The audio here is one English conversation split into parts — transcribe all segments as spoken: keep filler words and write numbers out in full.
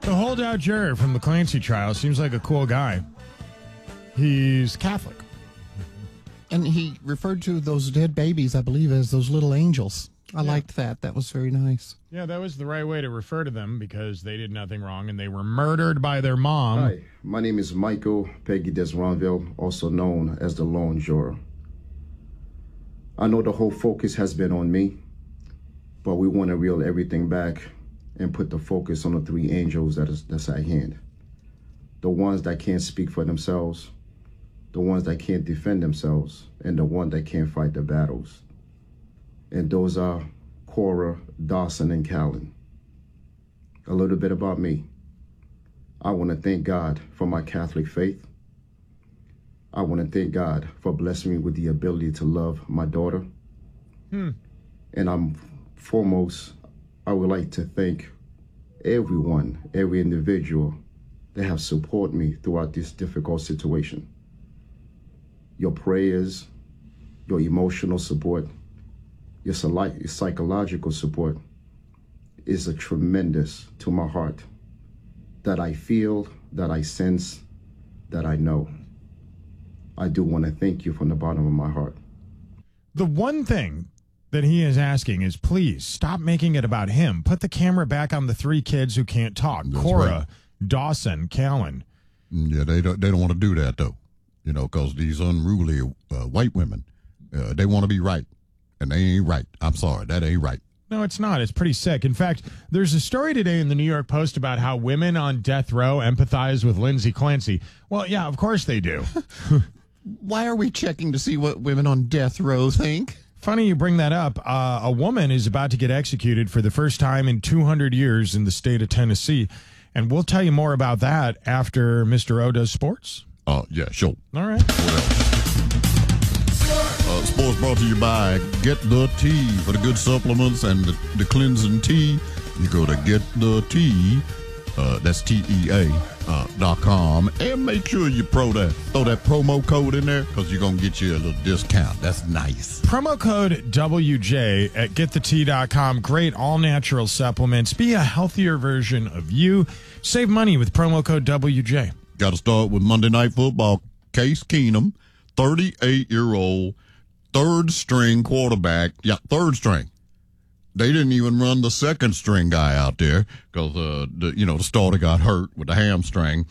The holdout juror from the Clancy trial seems like a cool guy. He's Catholic. And he referred to those dead babies, I believe, as those little angels. I yeah. liked that. That was very nice. Yeah, that was the right way to refer to them because they did nothing wrong and they were murdered by their mom. Hi, my name is Michael Peggy Desronville, also known as the Lone Juror. I know the whole focus has been on me, but we want to reel everything back and put the focus on the three angels that is that's at hand. The ones that can't speak for themselves, the ones that can't defend themselves, and the one that can't fight the battles. And those are Cora, Dawson, and Callan. A little bit about me. I want to thank God for my Catholic faith. I want to thank God for blessing me with the ability to love my daughter. Hmm. And I'm foremost, I would like to thank everyone, every individual that have supported me throughout this difficult situation. Your prayers, your emotional support, your psychological support is a tremendous to my heart that I feel, that I sense, that I know. I do want to thank you from the bottom of my heart. The one thing that he is asking is, please stop making it about him. Put the camera back on the three kids who can't talk. That's Cora, right. Dawson, Callan. Yeah, they don't, they don't want to do that, though. You know, because these unruly uh, white women, uh, they want to be right. And they ain't right. I'm sorry, that ain't right. No, it's not. It's pretty sick. In fact, there's a story today in the New York Post about how women on death row empathize with Lindsay Clancy. Well, yeah, of course they do. Why are we checking to see what women on death row think? Funny you bring that up. Uh, a woman is about to get executed for the first time in two hundred years in the state of Tennessee. And we'll tell you more about that after Mister O does sports. Uh, yeah, sure. All right. What else? Uh, sports brought to you by Get the Tea. For the good supplements and the, the cleansing tea, you go to Get the Tea. Uh, that's T E A uh, dot com. And make sure you pro that, throw that promo code in there because you're going to get you a little discount. That's nice. Promo code W J at get the tea dot com. Great all-natural supplements. Be a healthier version of you. Save money with promo code W J. Got to start with Monday Night Football. Case Keenum, thirty-eight-year-old, third-string quarterback. Yeah, third string. They didn't even run the second string guy out there because, uh, the, you know, the starter got hurt with the hamstring.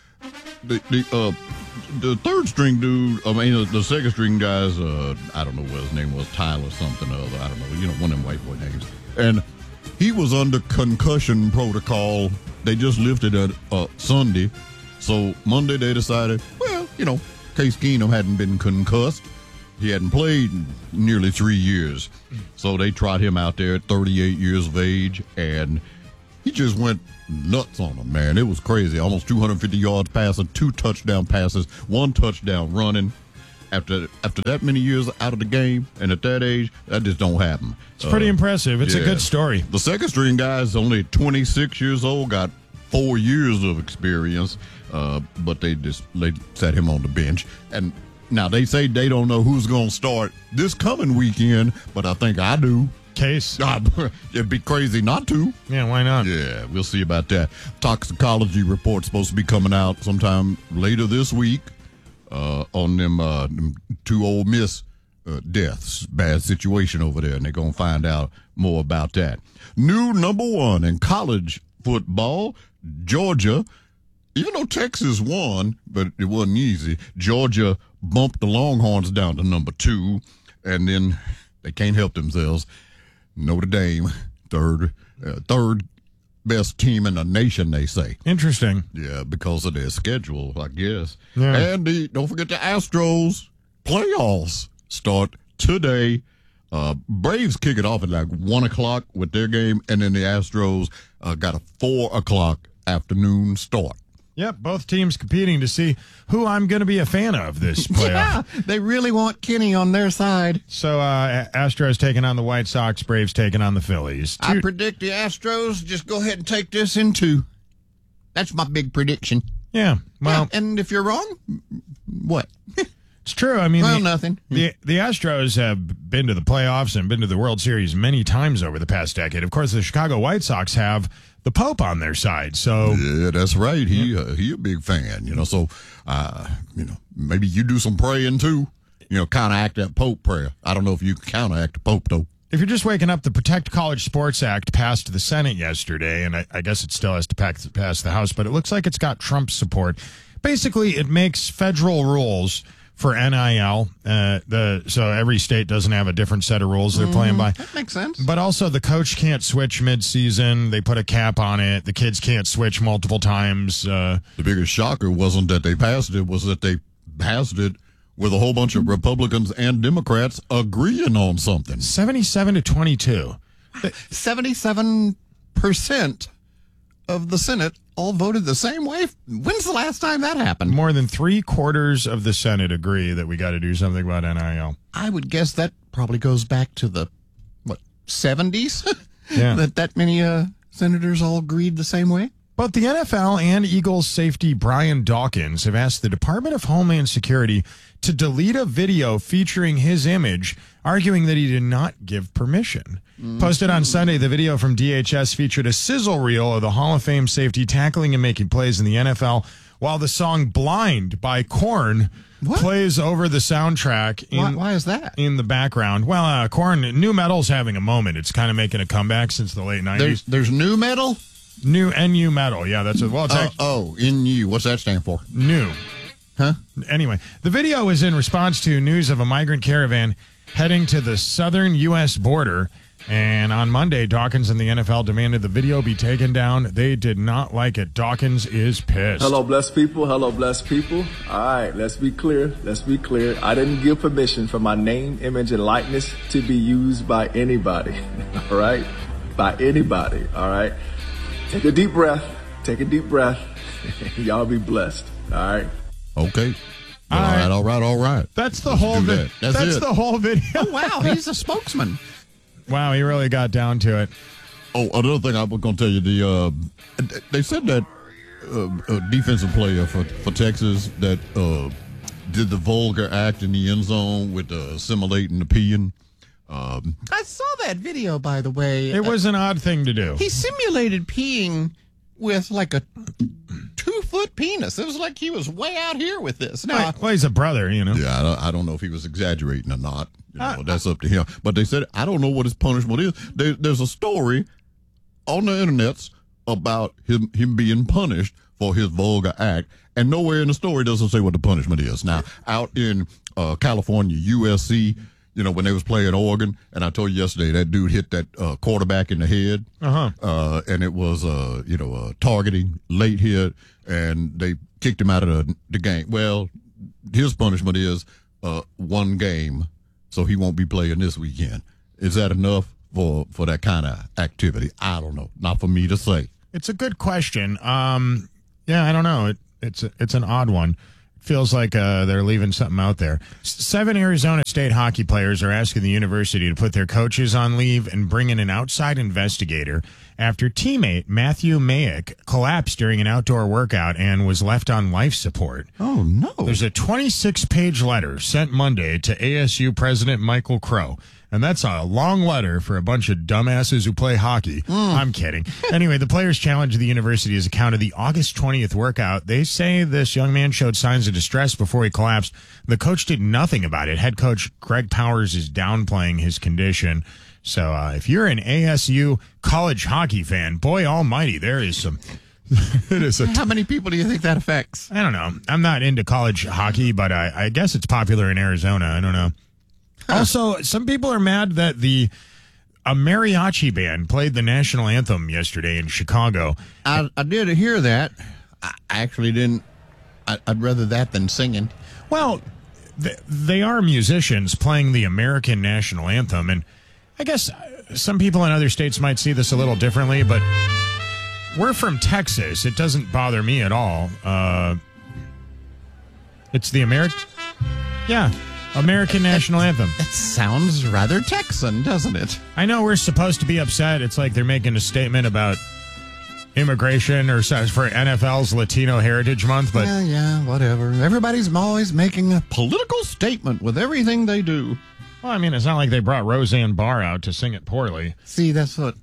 The the, uh, the third string dude, I mean, the second string guy's, uh, I don't know what his name was, Tyler something or other. I don't know, you know, one of them white boy names. And he was under concussion protocol. They just lifted it uh, Sunday. So Monday they decided, well, you know, Case Keenum hadn't been concussed. He hadn't played in nearly three years. So they trot him out there at thirty-eight years of age, and he just went nuts on them, man. It was crazy. Almost two hundred fifty yards passing, two touchdown passes, one touchdown running. After after that many years out of the game, and at that age, that just don't happen. It's pretty uh, impressive. It's yeah. a good story. The second string guy is only twenty-six years old, got four years of experience, uh, but they just they sat him on the bench. And now they say they don't know who's going to start this coming weekend, but I think I do. Case? It'd be crazy not to. Yeah, why not? Yeah, we'll see about that. Toxicology report's supposed to be coming out sometime later this week uh, on them, uh, them two Ole Miss uh, deaths. Bad situation over there, and they're going to find out more about that. New number one in college football, Georgia. Even though Texas won, but it wasn't easy, Georgia bumped the Longhorns down to number two, and then they can't help themselves. Notre Dame, third, uh, third best team in the nation, they say. Interesting. Yeah, because of their schedule, I guess. Yeah. And the, don't forget the Astros playoffs start today. Uh, Braves kick it off at like one o'clock with their game, and then the Astros uh, got a four o'clock afternoon start. Yep, both teams competing to see who I'm going to be a fan of this playoff. Yeah, they really want Kenny on their side. So uh, Astros taking on the White Sox, Braves taking on the Phillies. Two- I predict the Astros just go ahead and take this in two. That's my big prediction. Yeah, well, yeah, and if you're wrong, what? It's true. I mean, well, the, nothing. The the Astros have been to the playoffs and been to the World Series many times over the past decade. Of course, the Chicago White Sox have the Pope on their side. So yeah, that's right. He uh, he a big fan, you know. So uh, you know, maybe you do some praying too. You know, counteract that Pope prayer. I don't know if you can counteract the Pope though. If you're just waking up, the Protect College Sports Act passed the Senate yesterday, and I, I guess it still has to pass, pass the House, but it looks like it's got Trump's support. Basically, it makes federal rules for N I L. Uh, the so every state doesn't have a different set of rules they're playing by. That makes sense. But also, the coach can't switch mid-season. They put a cap on it. The kids can't switch multiple times. Uh, The biggest shocker wasn't that they passed it, was that they passed it with a whole bunch of Republicans and Democrats agreeing on something. seventy-seven to twenty-two. seventy-seven percent of the Senate all voted the same way. When's the last time that happened? More than three quarters of the Senate agree that we got to do something about N I L. I would guess that probably goes back to the, what, seventies? Yeah. that that many uh, senators all agreed the same way? Both the N F L and Eagles safety Brian Dawkins have asked the Department of Homeland Security to delete a video featuring his image, arguing that he did not give permission. Mm-hmm. Posted on Sunday, the video from D H S featured a sizzle reel of the Hall of Fame safety tackling and making plays in the N F L, while the song Blind by Korn What? plays over the soundtrack in, Why, why is that? in the background. Well, uh, Korn, new metal's having a moment. It's kind of making a comeback since the late nineties. There's, there's new metal? New N U metal. Yeah, that's it. Well, it's Uh, act- oh, N U. What's that stand for? new. Huh? Anyway, the video is in response to news of a migrant caravan heading to the southern U S border. And on Monday, Dawkins and the N F L demanded the video be taken down. They did not like it. Dawkins is pissed. Hello, blessed people. Hello, blessed people. All right, let's be clear. Let's be clear. I didn't give permission for my name, image, and likeness to be used by anybody. All right? By anybody. All right? Take a deep breath. Take a deep breath. Y'all be blessed. All right? Okay. All All right. right, all right, all right. That's the Let's whole do video. that. That's That's it. the whole video. Oh, wow, he's a spokesman. Wow, he really got down to it. Oh, another thing I was going to tell you, the uh, they said that uh, a defensive player for, for Texas that uh, did the vulgar act in the end zone with uh, simulating the peeing. Um, I saw that video, by the way. It was an odd thing to do. He simulated peeing with like a two-foot penis. It was like he was way out here with this. Now, Well, he's a brother, you know. yeah, I don't, I don't know if he was exaggerating or not. You know, Uh, that's up to him. But they said, I don't know what his punishment is. There, there's a story on the internets about him, him being punished for his vulgar act, and nowhere in the story doesn't say what the punishment is. Now, out in uh, California, U S C, you know, when they was playing Oregon, and I told you yesterday that dude hit that uh, quarterback in the head, Uh-huh. uh, and it was, uh, you know, uh, targeting, late hit, and they kicked him out of the, the game. Well, his punishment is uh, one game, so he won't be playing this weekend. Is that enough for, for that kind of activity? I don't know. Not for me to say. It's a good question. Um, yeah, I don't know. It, it's a, it's an odd one. Feels like uh, they're leaving something out there. S- Seven Arizona State hockey players are asking the university to put their coaches on leave and bring in an outside investigator after teammate Matthew Mayick collapsed during an outdoor workout and was left on life support. oh, no. There's a twenty-six page letter sent Monday to A S U President Michael Crow. And that's a long letter for a bunch of dumbasses who play hockey. I'm kidding. Anyway, the players challenged the university's account of the August twentieth workout. They say this young man showed signs of distress before he collapsed. The coach did nothing about it. Head coach Greg Powers is downplaying his condition. So uh, if you're an A S U college hockey fan, boy almighty, there is some... it is a How many people do you think that affects? I don't know. I'm not into college hockey, but I, I guess it's popular in Arizona. I don't know. Also, some people are mad that the a mariachi band played the national anthem yesterday in Chicago. I, I did hear that. I actually didn't. I, I'd rather that than singing. Well, th- they are musicians playing the American national anthem, and I guess uh, some people in other states might see this a little differently, but we're from Texas. It doesn't bother me at all. Uh, it's the American, yeah, American national anthem. That sounds rather Texan, doesn't it? I know we're supposed to be upset. It's like they're making a statement about immigration or so- for N F L's Latino Heritage Month, but Yeah, yeah, whatever. Everybody's always making a political statement with everything they do. well, I mean, it's not like they brought Roseanne Barr out to sing it poorly. See, that's what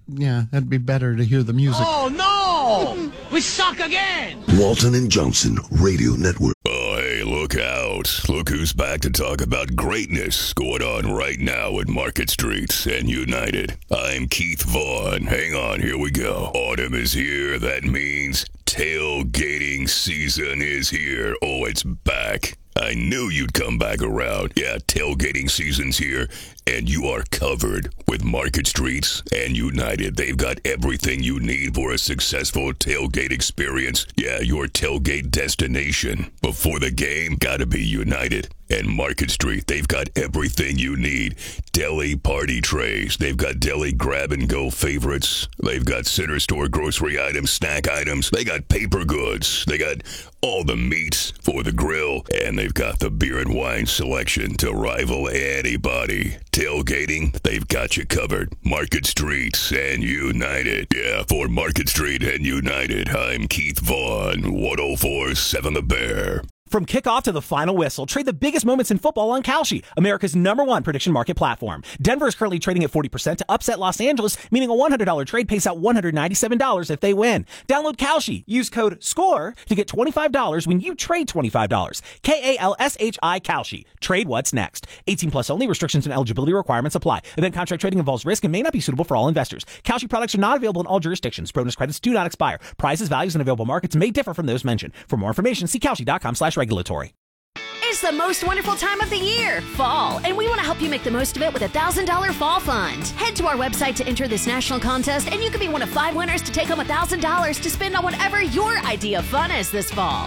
yeah, it'd be better to hear the music. Oh, no! We suck again! Walton and Johnson Radio Network. Oh, hey, look out. Look who's back to talk about greatness going on right now at Market Street and United. I'm Keith Vaughn. Hang on, here we go. Autumn is here. That means tailgating season is here. Oh, it's back. I knew you'd come back around. Yeah, tailgating season's here, and you are covered with Market Streets and United. They've got everything you need for a successful tailgate experience. Yeah, your tailgate destination. Before the game, gotta be United. And Market Street, they've got everything you need. Deli party trays. They've got deli grab-and-go favorites. They've got center store grocery items, snack items. They got paper goods. They got all the meats for the grill. And they've got the beer and wine selection to rival anybody. Tailgating, they've got you covered. Market Street and United. Yeah, for Market Street and United, I'm Keith Vaughn, one oh four point seven The Bear. From kickoff to the final whistle, trade the biggest moments in football on Kalshi, America's number one prediction market platform. Denver is currently trading at forty percent to upset Los Angeles, meaning a one hundred dollars trade pays out one hundred ninety-seven dollars if they win. Download Kalshi. Use code SCORE to get twenty-five dollars when you trade twenty-five dollars. K A L S H I Kalshi. Trade what's next. eighteen plus only. Restrictions and eligibility requirements apply. Event contract trading involves risk and may not be suitable for all investors. Kalshi products are not available in all jurisdictions. Bonus credits do not expire. Prices, values, and available markets may differ from those mentioned. For more information, see Kalshi.com slash regulatory. It's the most wonderful time of the year, fall, and we want to help you make the most of it with a one thousand dollars Fall Fund. Head to our website to enter this national contest, and you could be one of five winners to take home one thousand dollars to spend on whatever your idea of fun is this fall.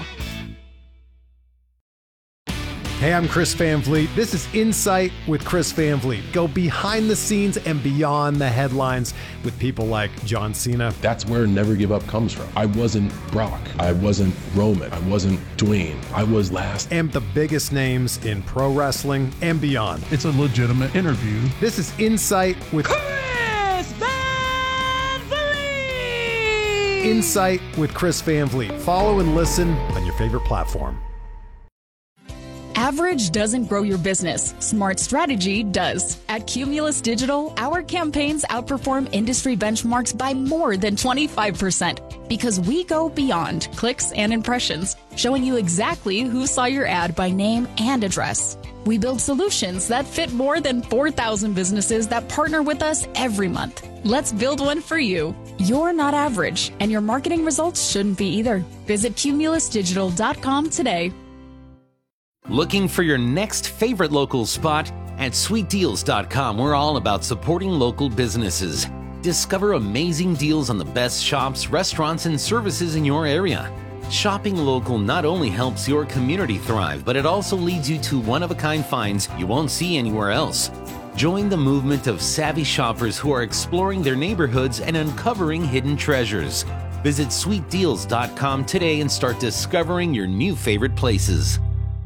Hey, I'm Chris Van Vliet. This is Insight with Chris Van Vliet. Go behind the scenes and beyond the headlines with people like John Cena. That's where Never Give Up comes from. I wasn't Brock. I wasn't Roman. I wasn't Dwayne. I was last. And the biggest names in pro wrestling and beyond. It's a legitimate interview. This is Insight with Chris Van Vliet! Insight with Chris Van Vliet. Follow and listen on your favorite platform. Average doesn't grow your business. Smart strategy does. At Cumulus Digital, our campaigns outperform industry benchmarks by more than twenty-five percent because we go beyond clicks and impressions, showing you exactly who saw your ad by name and address. We build solutions that fit more than four thousand businesses that partner with us every month. Let's build one for you. You're not average, and your marketing results shouldn't be either. Visit cumulus digital dot com today. Looking for your next favorite local spot? At sweet deals dot com, we're all about supporting local businesses. Discover amazing deals on the best shops, restaurants, and services in your area. Shopping local not only helps your community thrive, but it also leads you to one-of-a-kind finds you won't see anywhere else. Join the movement of savvy shoppers who are exploring their neighborhoods and uncovering hidden treasures. Visit sweet deals dot com today and start discovering your new favorite places.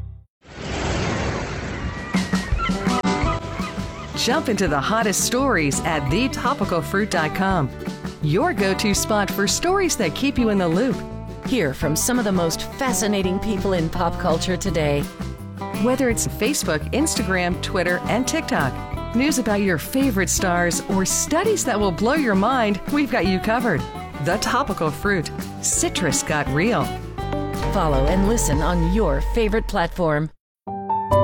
Jump into the hottest stories at the topical fruit dot com. Your go-to spot for stories that keep you in the loop. Hear from some of the most fascinating people in pop culture today. Whether it's Facebook, Instagram, Twitter, and TikTok, news about your favorite stars, or studies that will blow your mind, we've got you covered. The Topical Fruit. Citrus got real. Follow and listen on your favorite platform.